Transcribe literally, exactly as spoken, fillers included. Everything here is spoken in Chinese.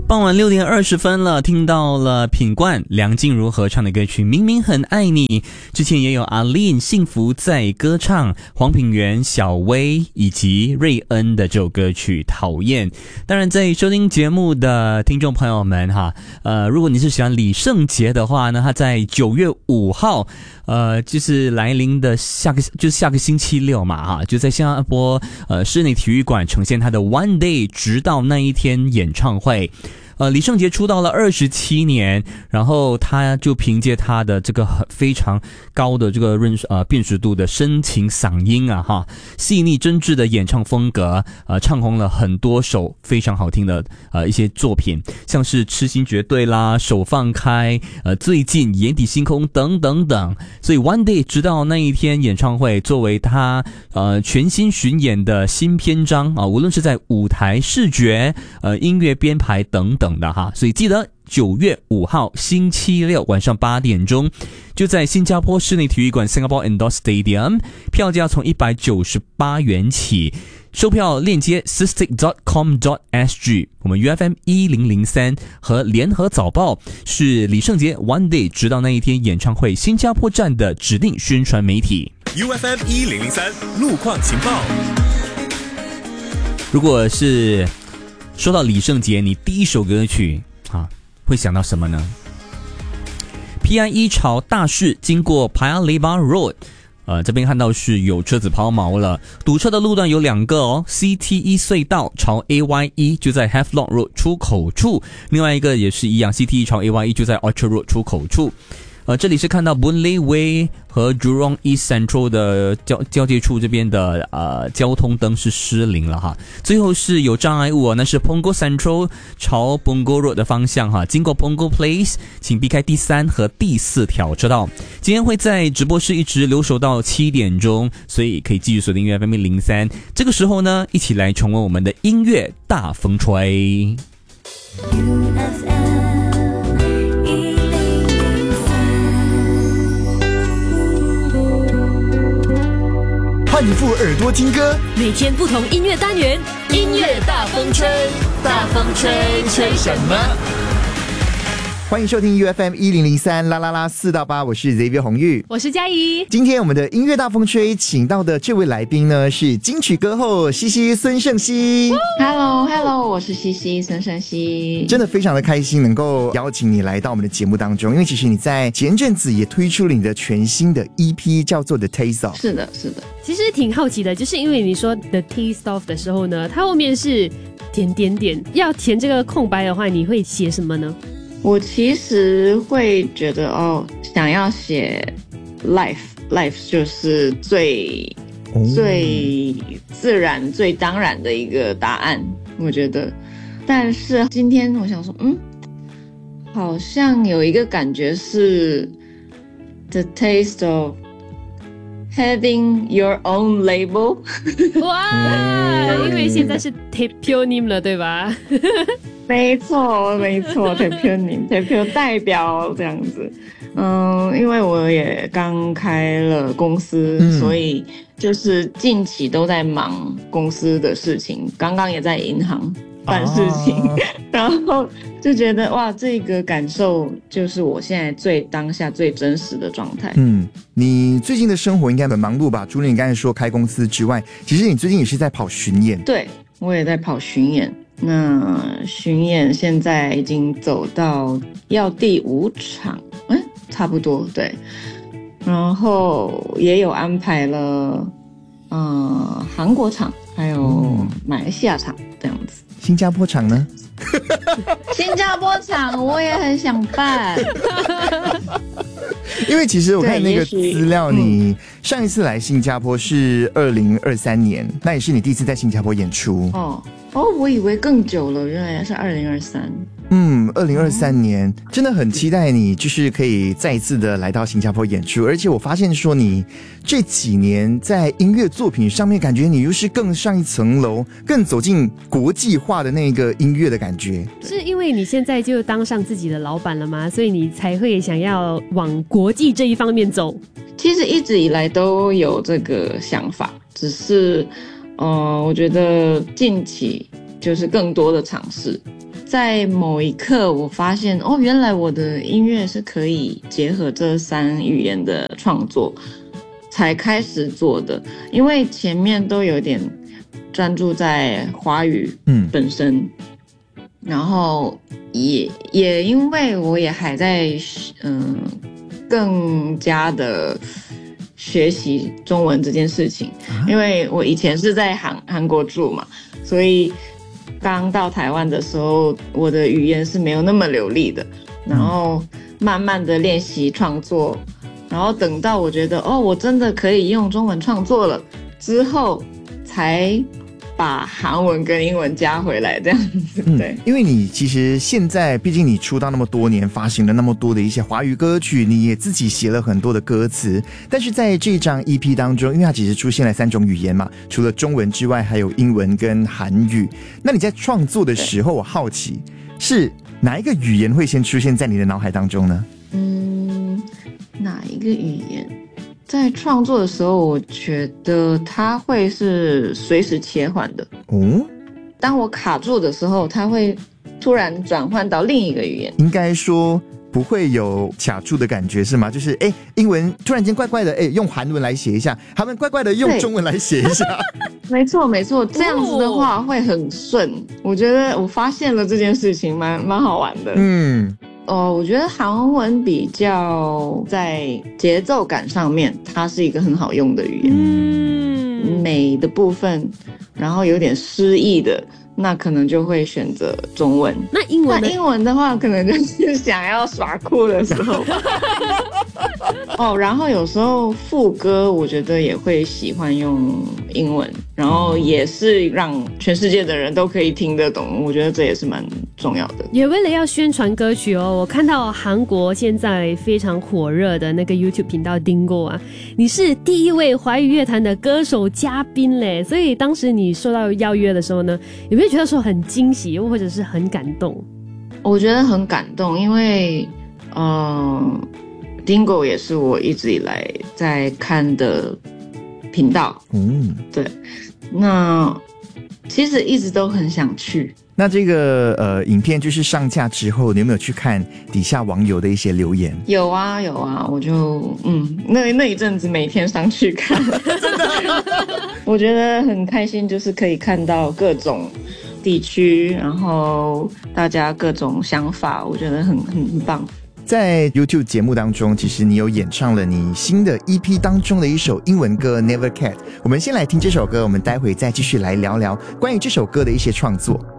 傍晚六点二十分了，听到了品冠梁静茹合唱的歌曲《明明很爱你》，之前也有阿令幸福在歌唱，黄品源、小薇以及瑞恩的这首歌曲《讨厌》。当然，在收听节目的听众朋友们哈，呃，如果你是喜欢李圣杰的话呢，他在九月五号，呃，就是来临的下个就是下个星期六嘛哈，就在新加坡呃室内体育馆呈现他的 One Day 直到那一天演唱会。呃，李圣杰出道了二十七年，然后他就凭借他的这个非常高的这个润呃辨识度的深情嗓音啊哈，细腻真挚的演唱风格，呃，唱红了很多首非常好听的呃一些作品，像是《痴心绝对》啦、手放开、呃最近、眼底星空等等等。所以 One Day 直到那一天演唱会作为他呃全新巡演的新篇章啊，无论是在舞台视觉、呃音乐编排等等的哈，所以记得九月五号星期六晚上八点钟，就在新加坡室内体育馆 Singapore Indoor Stadium， 票价从一百九十八元起，售票链接 sistik dot com dot s g。 我们 U F M 一零零三和联合早报是李圣杰 One Day 直到那一天演唱会新加坡站的指定宣传媒体。 U F M 一零零三路况情报。 如果是说到李圣杰，你第一首歌曲啊会想到什么呢？ P I 一朝大市经过 Paya Lebar Road， 呃，这边看到是有车子抛锚了，堵车的路段有两个哦 ，C T 一 隧道朝 A Y 一 就在 Havelock Road 出口处，另外一个也是一样 ，C T 一 朝 A Y 一 就在 Orchard Road 出口处。呃，这里是看到 Boon Lay Way 和 Jurong East Central 的交交界处这边的呃交通灯是失灵了哈。最后是有障碍物哦，那是 Punggol Central 朝 Punggol Road 的方向哈，经过 Punggol Place 请避开第三和第四条车道。今天会在直播室一直留守到七点钟，所以可以继续锁定 U F M 零三。这个时候呢，一起来重温我们的音乐大风吹。 换一副耳朵听歌， 每天不同音乐单元，音乐大风吹，大风吹，吹什么？ 欢迎收听 U F M 一零零三啦啦啦四到八，我是 Xavier 洪玉， 我是嘉怡。 今天我们的音乐大风吹请到的这位来宾呢，是金曲歌后西西孙盛希。 Hello Hello， 我是西西孙盛希。 真的非常的开心能够邀请你来到我们的节目当中，因为其实你在前阵子也推出了你的全新的 E P， 叫做 The Taste Of。 是的是的， 其实挺好奇的，就是因为你说 The Taste Of 的时候呢，它后面是点点点，要填这个空白的话，你会写什么呢？ 我其实会觉得哦，想要写 life life 就是最、哦、最自然最当然的一个答案，我觉得。但是今天我想说，嗯，好像有一个感觉是 the taste of having your own label。 哇，因为现在是 Tapeonym 了，对吧？ 没错没错，Tapeonym Tapeo 代表这样子。嗯，因为我也刚开了公司、嗯、所以就是近期都在忙公司的事情，刚刚也在银行办事情、哦、然后就觉得哇，这个感受就是我现在最当下最真实的状态。 嗯，你最近的生活应该很忙碌吧？除了你刚才说开公司之外，其实你最近也是在跑巡演。 对，我也在跑巡演。那巡演现在已经走到要第五场，嗯，差不多对。然后也有安排了，呃，韩国场，还有马来西亚场这样子。 新加坡场呢？ 新加坡场我也很想办。 因为其实我看那个资料，你上一次来新加坡是二零二三年，那也是你第一次在新加坡演出。 哦哦，我以为更久了，原来是二零二三。 嗯，二零二三年、哦、真的很期待你就是可以再一次的来到新加坡演出，而且我发现说你这几年在音乐作品上面感觉你又是更上一层楼，更走进国际化的那个音乐的感觉。 是因为你现在就当上自己的老板了吗？所以你才会想要往国际这一方面走？ 其实一直以来都有这个想法，只是呃，我觉得近期就是更多的尝试。 在某一刻我发现，哦，原来我的音乐是可以结合这三语言的创作，才开始做的。因为前面都有点专注在华语本身，嗯、然后也也因为我也还在嗯、呃、更加的学习中文这件事情，啊、因为我以前是在韩韩国住嘛，所以刚到台湾的时候，我的语言是没有那么流利的，然后慢慢的练习创作，然后等到我觉得哦，我真的可以用中文创作了之后，才把韩文跟英文加回来，这样子。对、嗯， 因为你其实现在，毕竟你出道那么多年，发行了那么多的一些华语歌曲，你也自己写了很多的歌词。但是在这张 E P 当中，因为它其实出现了三种语言嘛，除了中文之外，还有英文跟韩语。那你在创作的时候，我好奇是哪一个语言会先出现在你的脑海当中呢？ 嗯，哪一个语言？在创作的时候，我觉得它会是随时切换的。哦，当我卡住的时候，它会突然转换到另一个语言。 应该说不会有卡住的感觉是吗？就是哎，英文突然间怪怪的，哎，用韩文来写一下，韩文怪怪的用中文来写一下。 没错没错，这样子的话会很顺。我觉得我发现了这件事情蛮蛮好玩的。嗯。哦，我觉得韩文比较在节奏感上面，它是一个很好用的语言。嗯，美的部分，然后有点诗意的，那可能就会选择中文。 那英文呢？ 那英文的话，可能就是想要耍酷的时候。哦，然后有时候副歌，我觉得也会喜欢用英文，然后也是让全世界的人都可以听得懂，我觉得这也是蛮重要的。 也为了要宣传歌曲哦，我看到韩国现在非常火热的那个 YouTube 频道 Dingo 啊，你是第一位华语乐坛的歌手嘉宾嘞，所以当时你受到邀约的时候呢，有没有觉得说很惊喜，又或者是很感动？ 我觉得很感动，因为嗯。Dingo 也是我一直以来在看的频道，嗯，对，那其实一直都很想去。 那这个呃影片就是上架之后，你有没有去看底下网友的一些留言？ 有啊有啊，我就嗯那那一阵子每天上去看，真的，我觉得很开心，就是可以看到各种地区，然后大家各种想法，我觉得很很很棒。 在 YouTube 节目当中，其实你有演唱了你新的 E P 当中的一首英文歌 Never Cat。我们先来听这首歌，我们待会再继续来聊聊关于这首歌的一些创作。